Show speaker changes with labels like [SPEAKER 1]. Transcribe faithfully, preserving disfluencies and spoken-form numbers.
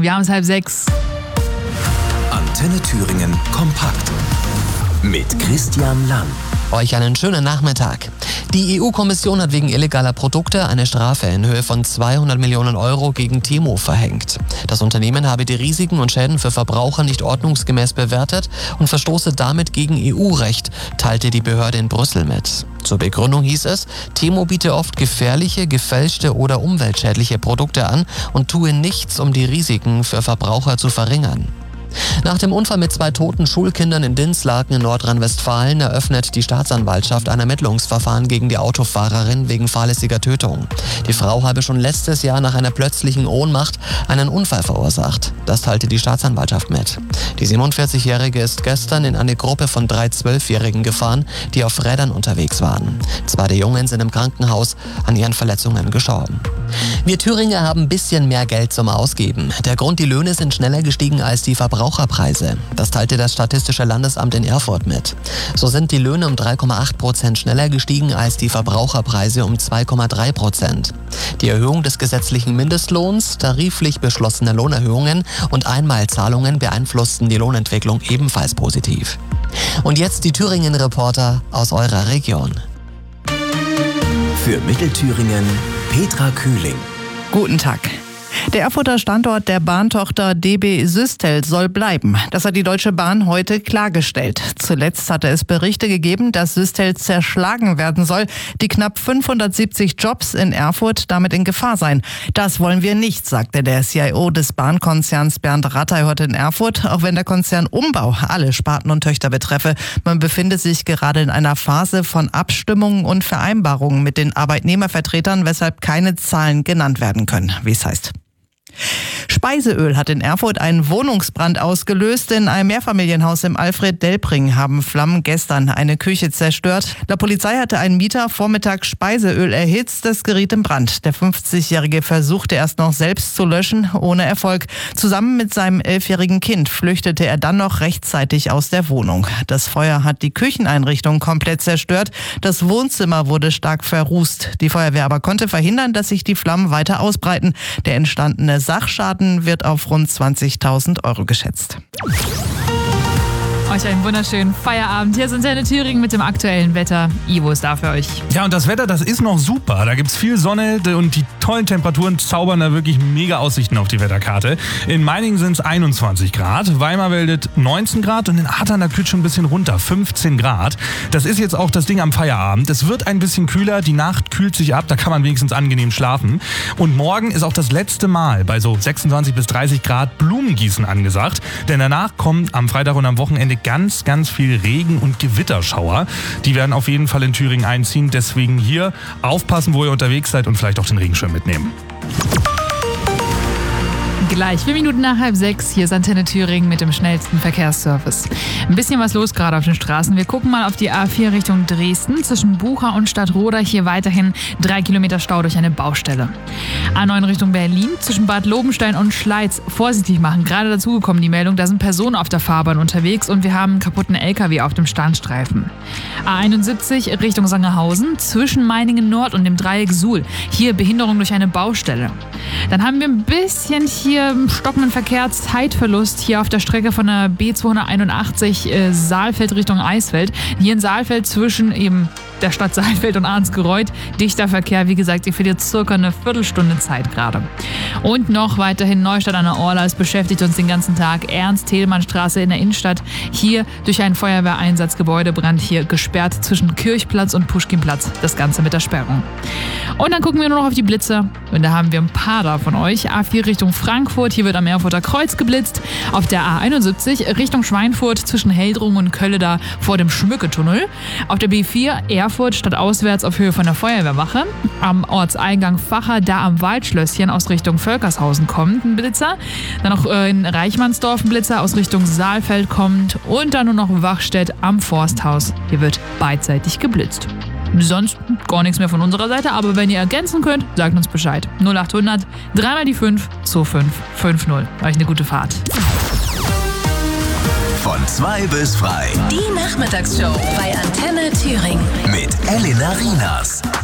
[SPEAKER 1] Wir haben es halb sechs.
[SPEAKER 2] Antenne Thüringen kompakt mit Christian Lang.
[SPEAKER 3] Euch einen schönen Nachmittag. Die E U-Kommission hat wegen illegaler Produkte eine Strafe in Höhe von zweihundert Millionen Euro gegen Temu verhängt. Das Unternehmen habe die Risiken und Schäden für Verbraucher nicht ordnungsgemäß bewertet und verstoße damit gegen E U-Recht, teilte die Behörde in Brüssel mit. Zur Begründung hieß es, Temu biete oft gefährliche, gefälschte oder umweltschädliche Produkte an und tue nichts, um die Risiken für Verbraucher zu verringern. Nach dem Unfall mit zwei toten Schulkindern in Dinslaken in Nordrhein-Westfalen eröffnet die Staatsanwaltschaft ein Ermittlungsverfahren gegen die Autofahrerin wegen fahrlässiger Tötung. Die Frau habe schon letztes Jahr nach einer plötzlichen Ohnmacht einen Unfall verursacht. Das teilte die Staatsanwaltschaft mit. Die siebenundvierzigjährige ist gestern in eine Gruppe von drei Zwölfjährigen gefahren, die auf Rädern unterwegs waren. Zwei der Jungen sind im Krankenhaus an ihren Verletzungen gestorben. Wir Thüringer haben ein bisschen mehr Geld zum Ausgeben. Der Grund, die Löhne sind schneller gestiegen als die Verbraucherpreise. Das teilte das Statistische Landesamt in Erfurt mit. So sind die Löhne um drei Komma acht Prozent schneller gestiegen als die Verbraucherpreise um zwei Komma drei Prozent. Die Erhöhung des gesetzlichen Mindestlohns, tariflich beschlossene Lohnerhöhungen und Einmalzahlungen beeinflussten die Lohnentwicklung ebenfalls positiv. Und jetzt die Thüringen-Reporter aus eurer Region.
[SPEAKER 2] Für Mittelthüringen Petra Kühling.
[SPEAKER 4] Guten Tag. Der Erfurter Standort der Bahntochter D B Systel soll bleiben. Das hat die Deutsche Bahn heute klargestellt. Zuletzt hatte es Berichte gegeben, dass Systel zerschlagen werden soll, die knapp fünfhundertsiebzig Jobs in Erfurt damit in Gefahr seien. Das wollen wir nicht, sagte der C I O des Bahnkonzerns Bernd Rattay heute in Erfurt, auch wenn der Konzern Umbau alle Sparten und Töchter betreffe. Man befindet sich gerade in einer Phase von Abstimmungen und Vereinbarungen mit den Arbeitnehmervertretern, weshalb keine Zahlen genannt werden können, wie es heißt. Speiseöl hat in Erfurt einen Wohnungsbrand ausgelöst. In einem Mehrfamilienhaus im Alfred-Delpring haben Flammen gestern eine Küche zerstört. Der Polizei hatte ein Mieter vormittags Speiseöl erhitzt. Das geriet in Brand. Der fünfzigjährige versuchte erst noch selbst zu löschen, ohne Erfolg. Zusammen mit seinem elfjährigen Kind flüchtete er dann noch rechtzeitig aus der Wohnung. Das Feuer hat die Kücheneinrichtung komplett zerstört. Das Wohnzimmer wurde stark verrußt. Die Feuerwehr aber konnte verhindern, dass sich die Flammen weiter ausbreiten. Der entstandene Sachschaden wird auf rund zwanzigtausend Euro geschätzt.
[SPEAKER 1] Euch einen wunderschönen Feierabend. Hier ist Antenne Thüringen mit dem aktuellen Wetter. Ivo ist da für euch.
[SPEAKER 5] Ja, und das Wetter, das ist noch super. Da gibt's viel Sonne und die tollen Temperaturen zaubern da wirklich mega Aussichten auf die Wetterkarte. In Meiningen sind es einundzwanzig Grad, Weimarweldet neunzehn Grad und in Ahrtal, da kühlt schon ein bisschen runter, fünfzehn Grad. Das ist jetzt auch das Ding am Feierabend. Es wird ein bisschen kühler, die Nacht kühlt sich ab, da kann man wenigstens angenehm schlafen. Und morgen ist auch das letzte Mal bei so sechsundzwanzig bis dreißig Grad Blumengießen angesagt. Denn danach kommen am Freitag und am Wochenende ganz, ganz viel Regen- und Gewitterschauer. Die werden auf jeden Fall in Thüringen einziehen. Deswegen hier aufpassen, wo ihr unterwegs seid und vielleicht auch den Regenschirm mitnehmen.
[SPEAKER 1] Gleich vier Minuten nach halb sechs. Hier ist Antenne Thüringen mit dem schnellsten Verkehrsservice. Ein bisschen was los gerade auf den Straßen. Wir gucken mal auf die A vier Richtung Dresden. Zwischen Bucha und Stadtroda hier weiterhin drei Kilometer Stau durch eine Baustelle. A neun Richtung Berlin. Zwischen Bad Lobenstein und Schleiz vorsichtig machen. Gerade dazugekommen die Meldung, da sind Personen auf der Fahrbahn unterwegs und wir haben einen kaputten L K W auf dem Standstreifen. A einundsiebzig Richtung Sangerhausen. Zwischen Meiningen Nord und dem Dreieck Suhl. Hier Behinderung durch eine Baustelle. Dann haben wir ein bisschen hier stockenden Verkehr, Zeitverlust hier auf der Strecke von der B zweihunderteinundachtzig äh, Saalfeld Richtung Eisfeld. Hier in Saalfeld zwischen eben der Stadt Saalfeld und Arnsgereuth. Dichter Verkehr, wie gesagt, ihr verliert circa eine Viertelstunde Zeit gerade. Und noch weiterhin Neustadt an der Orla. Es beschäftigt uns den ganzen Tag. Ernst-Thälmann-Straße in der Innenstadt. Hier durch einen Feuerwehreinsatz Gebäudebrand hier gesperrt zwischen Kirchplatz und Puschkinplatz. Das Ganze mit der Sperrung. Und dann gucken wir nur noch auf die Blitzer. Und da haben wir ein paar da von euch. A vier Richtung Frankfurt. Hier wird am Erfurter Kreuz geblitzt. Auf der A einundsiebzig Richtung Schweinfurt zwischen Heldrung und Kölle da vor dem Schmücketunnel. Auf der B vier Erfurt stadtauswärts auf Höhe von der Feuerwehrwache. Am Ortseingang Vacher, da am Waldschlösschen aus Richtung Völkershausen kommt ein Blitzer. Dann noch in Reichmannsdorf ein Blitzer aus Richtung Saalfeld kommt. Und dann nur noch Wachstedt am Forsthaus. Hier wird beidseitig geblitzt. Sonst gar nichts mehr von unserer Seite, aber wenn ihr ergänzen könnt, sagt uns Bescheid. null achthundert, dreimal die fünf, zwei fünf fünf null. Euch eine gute Fahrt.
[SPEAKER 2] Von zwei bis frei.
[SPEAKER 6] Die Nachmittagsshow bei Antenne Thüringen.
[SPEAKER 2] Mit Elena Rienas.